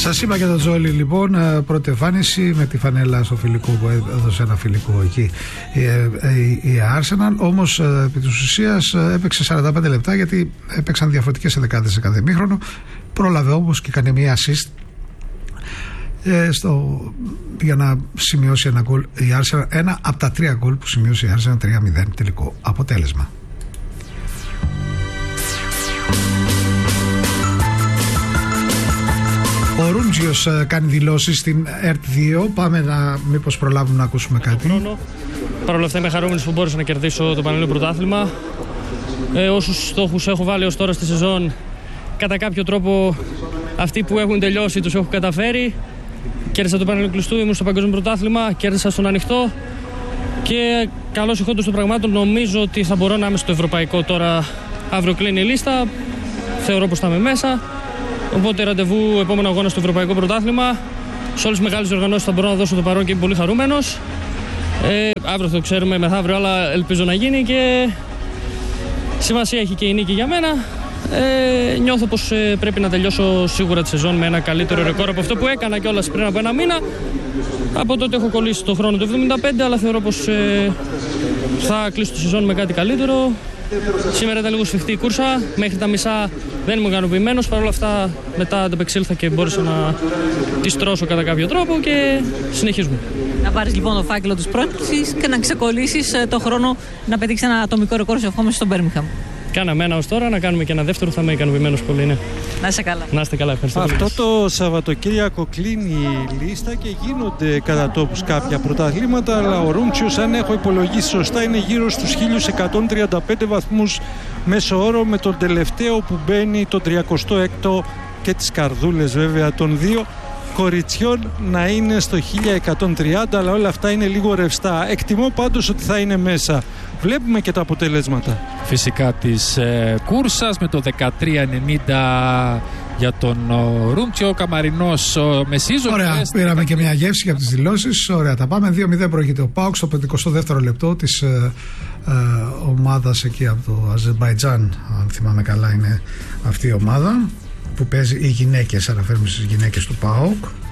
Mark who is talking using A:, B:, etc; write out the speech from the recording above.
A: Σας είπα για τον Τζόλι, λοιπόν, πρώτη εμφάνιση με τη φανέλα στο φιλικό που έδωσε ένα φιλικό εκεί η Arsenal. Όμως επί της ουσίας έπαιξε 45 λεπτά, γιατί έπαιξαν διαφορετικές ενδεκάδες σε κάθε ημίχρονο. Πρόλαβε όμως και έκανε μία assist για να σημειώσει ένα γκολ η Arsenal, ένα από τα 3 γκολ που σημειώσει η Arsenal. 3-0 τελικό αποτέλεσμα. Ο Ρούντζιος κάνει δηλώσεις στην ΕΡΤ2. Πάμε να μήπως προλάβουμε να ακούσουμε κάτι.
B: Παρ' όλα αυτά είμαι χαρούμενος που μπόρεσα να κερδίσω το Πανελλήνιο Πρωτάθλημα. Όσους στόχους έχω βάλει ως τώρα στη σεζόν, κατά κάποιο τρόπο αυτοί που έχουν τελειώσει τους έχω καταφέρει. Κέρδισα το Πανελλήνιο Κλειστού, ήμουν στο Παγκόσμιο Πρωτάθλημα, κέρδισα στον Ανοιχτό και καλώς ηχόντως των πραγμάτων νομίζω ότι θα μπορώ να είμαι στο Ευρωπαϊκό τώρα. Αύριο κλείνει η λίστα, θεωρώ πως θα είμαι μέσα. Οπότε ραντεβού επόμενο αγώνα στο Ευρωπαϊκό Πρωτάθλημα. Σε όλες τις μεγάλες οργανώσεις θα μπορώ να δώσω το παρόν και είμαι πολύ χαρούμενος. Αύριο θα το ξέρουμε, μεθαύριο, αλλά ελπίζω να γίνει και σημασία έχει και η νίκη για μένα. Νιώθω πως πρέπει να τελειώσω σίγουρα τη σεζόν με ένα καλύτερο ρεκόρ από αυτό που έκανα κιόλας πριν από ένα μήνα. Από τότε έχω κολλήσει το χρόνο του 75, αλλά θεωρώ πως θα κλείσω τη σεζόν με κάτι καλύτερο. Σήμερα ήταν λίγο σφιχτή η κούρσα, μέχρι τα μισά δεν ήμουν ικανοποιημένος. Παρ' όλα αυτά μετά ανταπεξήλθα και μπόρεσα να τη στρώσω κατά κάποιο τρόπο και συνεχίζουμε.
C: Να πάρεις λοιπόν το φάκελο της πρόκλησης και να ξεκολλήσεις το χρόνο να πετύχεις ένα ατομικό ρεκόρ σε ευχόμαστε στον Μπέρμιγχαμ.
B: Κάναμε ένα ως τώρα, να κάνουμε και ένα δεύτερο, θα είμαι ικανοποιημένος πολύ. Ναι.
C: Να είστε καλά.
B: Να είστε καλά, ευχαριστώ.
D: Αυτό το Σαββατοκύριακο κλείνει η λίστα και γίνονται κατά τόπους κάποια πρωταθλήματα, αλλά ο Ρούντζιος, αν έχω υπολογίσει σωστά, είναι γύρω στους 1135 βαθμούς μέσο όρο, με τον τελευταίο που μπαίνει το 36ο και τις καρδούλες βέβαια των δύο κοριτσιών να είναι στο 1130, αλλά όλα αυτά είναι λίγο ρευστά. Εκτιμώ πάντως ότι θα είναι μέσα. Βλέπουμε και τα αποτελέσματα.
E: Φυσικά της κούρσας με το 13.90 για τον Ρούντζιο, ο Καμαρινός Μεσίζο.
A: Ωραία, πήραμε και μια γεύση για τις δηλώσεις. Ωραία, τα πάμε. 2-0 προηγείται ο ΠΑΟΚ στο 52ο λεπτό της ομάδας εκεί από το Αζερμπαϊτζάν, αν θυμάμαι καλά είναι αυτή η ομάδα που παίζει οι γυναίκες, αναφέρουμε στις γυναίκες του ΠΑΟΚ.